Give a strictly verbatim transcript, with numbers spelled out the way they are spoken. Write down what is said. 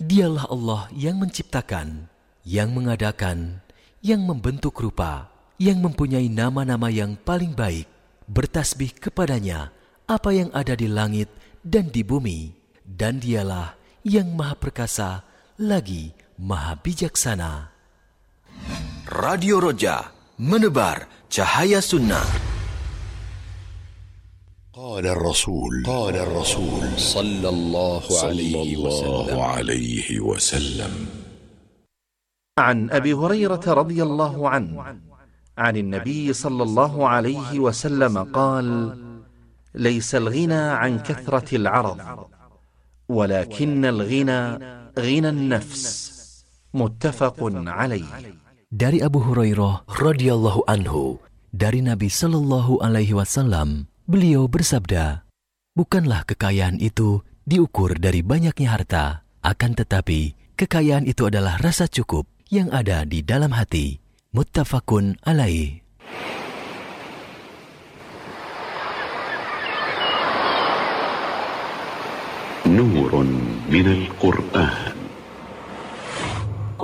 Dialah Allah yang menciptakan, yang mengadakan, yang membentuk rupa, yang mempunyai nama-nama yang paling baik. Bertasbih kepadanya apa yang ada di langit dan di bumi. Dan dialah yang maha perkasa lagi maha bijaksana. Radio Roja, menebar cahaya sunnah. قال الرسول قال الرسول صلى الله عليه وسلم عليه وسلم عن أبي هريرة رضي الله عنه عن النبي صلى الله عليه وسلم قال: ليس الغنى عن كثرة العرض ولكن الغنى غنى النفس. متفق عليه. Dari Abu Hurairah radhiyallahu anhu, dari Nabi sallallahu alaihi wasallam, beliau bersabda, bukanlah kekayaan itu diukur dari banyaknya harta, akan tetapi kekayaan itu adalah rasa cukup yang ada di dalam hati. Muttafaqun alaih. نور من القرآن